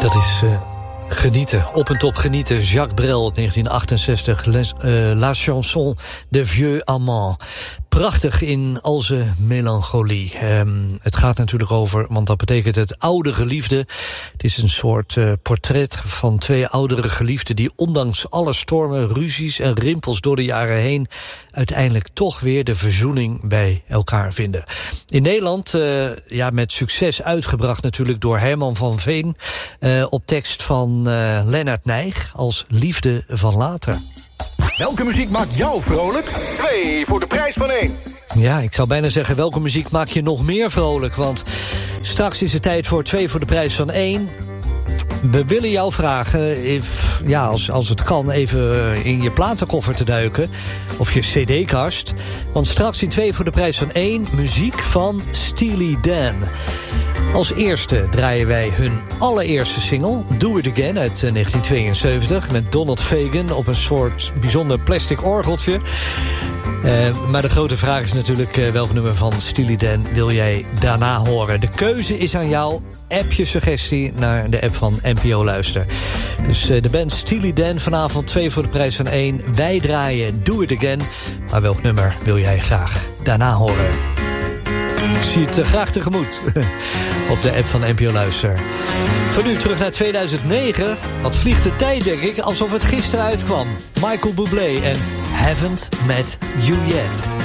Dat is genieten, op en top genieten. Jacques Brel, 1968, La Chanson de Vieux Amant. Prachtig in al zijn melancholie. Het gaat natuurlijk over, want dat betekent het oude geliefde. Het is een soort portret van twee oudere geliefden die ondanks alle stormen, ruzies en rimpels door de jaren heen uiteindelijk toch weer de verzoening bij elkaar vinden. In Nederland met succes uitgebracht natuurlijk door Herman van Veen, op tekst van Lennart Nijg als Liefde van Later. Welke muziek maakt jou vrolijk? 2 voor de prijs van 1. Ja, ik zou bijna zeggen, welke muziek maakt je nog meer vrolijk? Want straks is het tijd voor 2 voor de prijs van 1. We willen jou vragen, als het kan, even in je platenkoffer te duiken. Of je cd-kast. Want straks in 2 voor de prijs van 1, muziek van Steely Dan. Als eerste draaien wij hun allereerste single, Do It Again, uit 1972... met Donald Fagen op een soort bijzonder plastic orgeltje. Maar de grote vraag is natuurlijk, welk nummer van Steely Dan wil jij daarna horen? De keuze is aan jou. App je suggestie naar de app van NPO Luister. Dus de band Steely Dan vanavond 2 voor de prijs van 1. Wij draaien Do It Again. Maar welk nummer wil jij graag daarna horen? Ik zie het graag tegemoet op de app van NPO Luister. Van nu terug naar 2009. Wat vliegt de tijd, denk ik, alsof het gisteren uitkwam. Michael Bublé en Haven't Met You Yet.